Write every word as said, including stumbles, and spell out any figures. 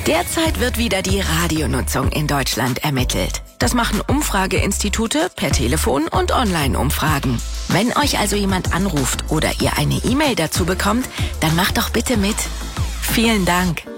Derzeit wird wieder die Radionutzung in Deutschland ermittelt. Das machen Umfrageinstitute per Telefon und Online-Umfragen. Wenn euch also jemand anruft oder ihr eine E-Mail dazu bekommt, dann macht doch bitte mit. Vielen Dank.